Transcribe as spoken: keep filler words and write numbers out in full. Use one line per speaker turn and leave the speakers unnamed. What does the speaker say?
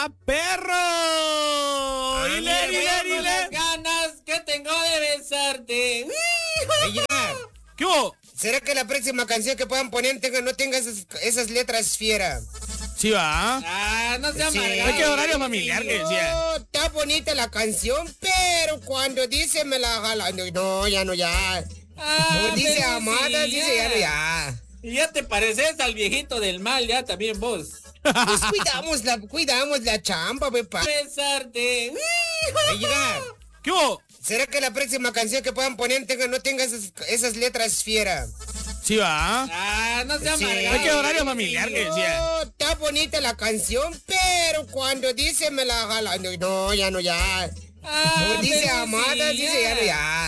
¡Ah, perro!
Ah,
¡Dile,
mira,
dile,
veamos
dile!
las ganas que tengo de besarte.
Oye,
¿Qué hubo?
¿será que la próxima canción que puedan poner tenga, no tenga esas, esas letras fiera?
Sí, va.
Ah, no se
Sí.
amargado.
Es que horario familiar que decía.
No, está bonita la canción, pero cuando dice me la jala, no, no, ya no, ya.
Ah,
No, dice
pero
amada,
sí,
dice ya no, ya.
Y ya te pareces al viejito del mal, ya también vos.
Pues cuidamos la, cuidamos la chamba, pepa.
Besarte.
Oye,
¿Qué hubo?
¿será que la próxima canción que puedan poner tenga, no tenga esas, esas letras fiera?
Sí, va.
Ah, no se
Sí.
amargado.
Es que horario familiar que decía.
No, está bonita la canción, pero cuando dice me la jala, no, no, ya no, ya.
Ah,
No, dice
pero
amada,
sí,
dice ya no, ya.